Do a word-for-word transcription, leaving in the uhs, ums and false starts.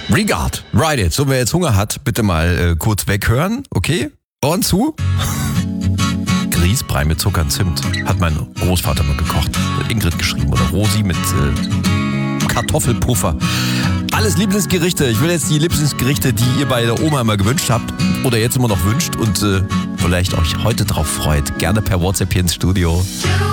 Regard, ride it. So, wer jetzt Hunger hat, bitte mal äh, kurz weghören, okay? Ohren zu. Grießbrei mit Zucker und Zimt hat mein Großvater mal gekocht. Hat Ingrid geschrieben oder Rosi mit äh, Kartoffelpuffer. Alles Lieblingsgerichte. Ich will jetzt die Lieblingsgerichte, die ihr bei der Oma immer gewünscht habt oder jetzt immer noch wünscht und äh, vielleicht euch heute drauf freut. Gerne per WhatsApp hier ins Studio.